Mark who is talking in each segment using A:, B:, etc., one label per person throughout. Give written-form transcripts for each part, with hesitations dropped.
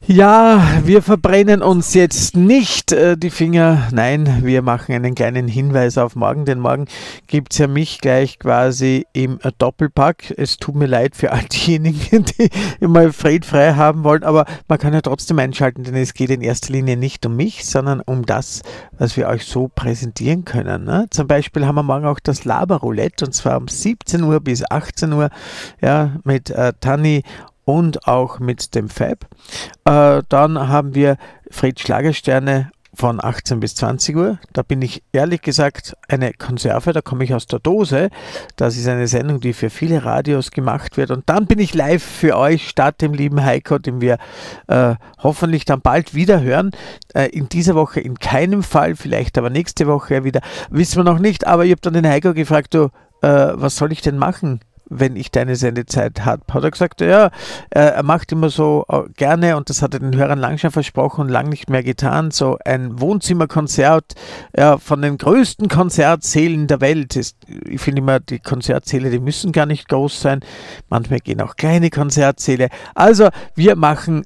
A: Ja, wir verbrennen uns jetzt nicht die Finger. Nein, wir machen einen kleinen Hinweis auf morgen, denn morgen gibt es ja mich gleich quasi im Doppelpack. Es tut mir leid für all diejenigen, die immer friedfrei haben wollen, aber man kann ja trotzdem einschalten, denn es geht in erster Linie nicht um mich, sondern um das, was wir euch so präsentieren können. Ne? Zum Beispiel haben wir morgen auch das Laberroulette, und zwar um 17 Uhr bis 18 Uhr, ja, mit Tanni und auch mit dem Fab. Dann haben wir Fred Schlagersterne von 18 bis 20 Uhr. Da bin ich ehrlich gesagt eine Konserve, da komme ich aus der Dose. Das ist eine Sendung, die für viele Radios gemacht wird. Und dann bin ich live für euch, statt dem lieben Heiko, den wir hoffentlich dann bald wieder hören. In dieser Woche in keinem Fall, vielleicht aber nächste Woche wieder. Wissen wir noch nicht, aber ich habe dann den Heiko gefragt, du, was soll ich denn machen, wenn ich deine Sendezeit habe? Hat er gesagt, ja, er macht immer so gerne, und das hat er den Hörern lang schon versprochen und lang nicht mehr getan, so ein Wohnzimmerkonzert von den größten Konzertsälen der Welt. Ich finde immer, die Konzertsäle, die müssen gar nicht groß sein. Manchmal gehen auch kleine Konzertsäle. Also wir machen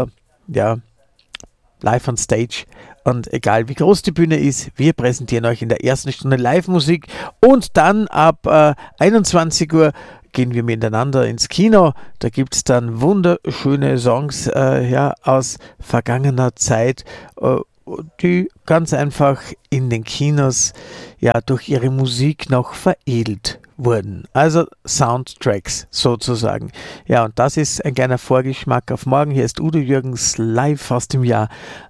A: live on stage. Und egal wie groß die Bühne ist, wir präsentieren euch in der ersten Stunde Live-Musik, und dann ab 21 Uhr gehen wir miteinander ins Kino. Da gibt es dann wunderschöne Songs aus vergangener Zeit, die ganz einfach in den Kinos durch ihre Musik noch veredelt wurden. Also Soundtracks sozusagen. Ja, und das ist ein kleiner Vorgeschmack auf morgen. Hier ist Udo Jürgens live aus dem Jahr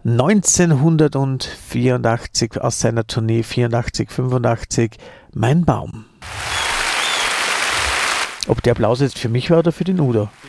A: 1984 aus seiner Tournee 84-85, Mein Baum. Ob der Applaus jetzt für mich war oder für den Udo?